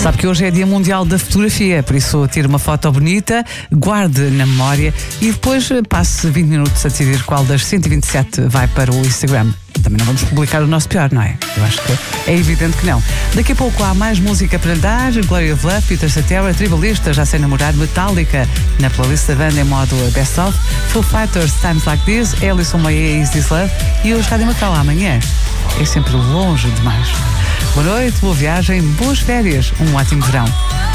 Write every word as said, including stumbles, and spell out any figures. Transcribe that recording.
Sabe que hoje é Dia Mundial da Fotografia, por isso tire uma foto bonita, guarde na memória e depois passe vinte minutos a decidir qual das cento e vinte e sete vai para o Instagram. Também não vamos publicar o nosso pior, não é? Eu acho que é evidente que não. Daqui a pouco há mais música para lhe dar. Gloria of Love, Peter Cetera, Tribalista, Já Sei Namorar, Metallica, na playlist da banda em modo Best Of, Foo Fighters, Times Like This, Ellison Maia, Is This Love e os Rádio Macau amanhã. É sempre longe demais. Boa noite, boa viagem, boas férias, um ótimo verão.